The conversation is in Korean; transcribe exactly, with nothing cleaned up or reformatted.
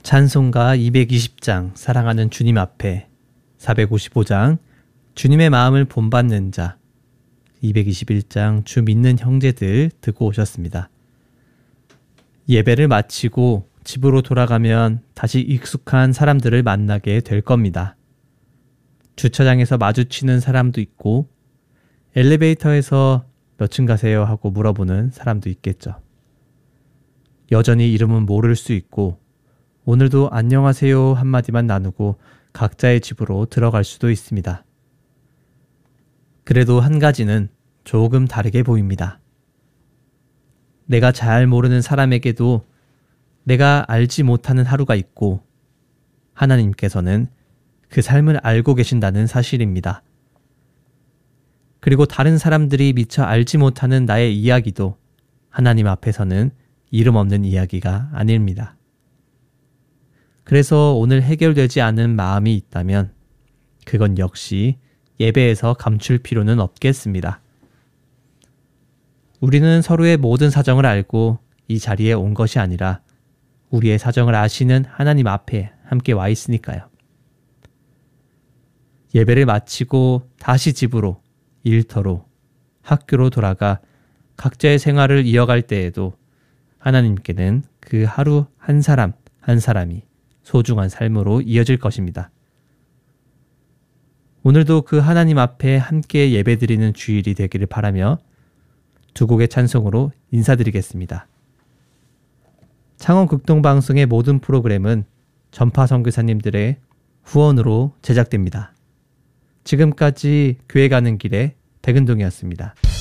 찬송가 이백이십 장 사랑하는 주님 앞에, 사백오십오 장 주님의 마음을 본받는 자, 이백이십일 장 주 믿는 형제들 듣고 오셨습니다. 예배를 마치고 집으로 돌아가면 다시 익숙한 사람들을 만나게 될 겁니다. 주차장에서 마주치는 사람도 있고 엘리베이터에서 몇 층 가세요 하고 물어보는 사람도 있겠죠. 여전히 이름은 모를 수 있고 오늘도 안녕하세요 한마디만 나누고 각자의 집으로 들어갈 수도 있습니다. 그래도 한 가지는 조금 다르게 보입니다. 내가 잘 모르는 사람에게도 내가 알지 못하는 하루가 있고 하나님께서는 그 삶을 알고 계신다는 사실입니다. 그리고 다른 사람들이 미처 알지 못하는 나의 이야기도 하나님 앞에서는 이름 없는 이야기가 아닙니다. 그래서 오늘 해결되지 않은 마음이 있다면 그건 역시 예배에서 감출 필요는 없겠습니다. 우리는 서로의 모든 사정을 알고 이 자리에 온 것이 아니라 우리의 사정을 아시는 하나님 앞에 함께 와 있으니까요. 예배를 마치고 다시 집으로, 일터로, 학교로 돌아가 각자의 생활을 이어갈 때에도 하나님께는 그 하루 한 사람 한 사람이 소중한 삶으로 이어질 것입니다. 오늘도 그 하나님 앞에 함께 예배드리는 주일이 되기를 바라며 두 곡의 찬송으로 인사드리겠습니다. 창원 극동방송의 모든 프로그램은 전파 선교사님들의 후원으로 제작됩니다. 지금까지 교회 가는 길에 백은동이었습니다.